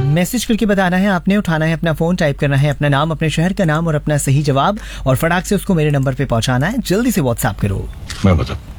Message करके बताना है आपने, उठाना है अपना फोन, टाइप करना है अपना नाम, अपने शहर का नाम और अपना सही जवाब, और फटाक से उसको मेरे नंबर पे पहुंचाना है। जल्दी से व्हाट्सएप करो। मैं बता